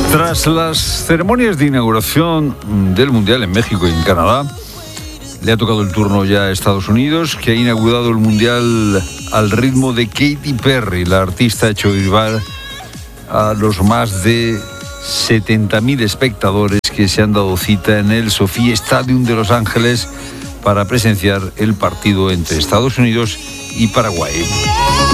Tras las ceremonias de inauguración del Mundial en México y en Canadá, le ha tocado el turno ya a Estados Unidos, que ha inaugurado el Mundial al ritmo de Katy Perry. La artista ha hecho vibrar a los más de 70.000 espectadores que se han dado cita en el SoFi Stadium de Los Ángeles para presenciar el partido entre Estados Unidos y Paraguay.